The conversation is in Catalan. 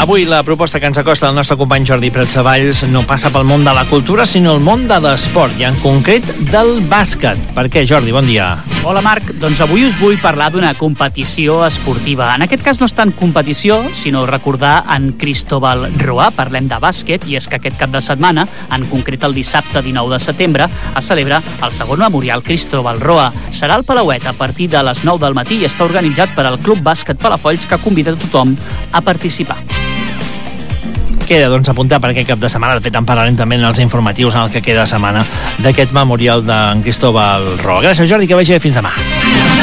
Avui la proposta que ens acosta el nostre company Jordi Pratsavalls no passa pel món de la cultura, sinó el món de l'esport, i en concret del bàsquet. Per què, Jordi? Bon dia. Hola, Marc. Doncs avui us vull parlar d'una competició esportiva. En aquest cas no és tant competició, sinó recordar en Cristóbal Roa. Parlem de bàsquet, i és que aquest cap de setmana, en concret el dissabte 19 de setembre, es celebra el segon memorial Cristóbal Roa. Serà al Palauet a partir de les 9 del matí i està organitzat per al Club Bàsquet Palafolls, que convida a tothom a participar. Queda, doncs, apuntar per aquest cap de setmana. De fet, en parlarem també en els informatius en el que queda setmana d'aquest memorial d'en Cristóbal Roa. Gràcies, Jordi, que vagi bé. Fins demà.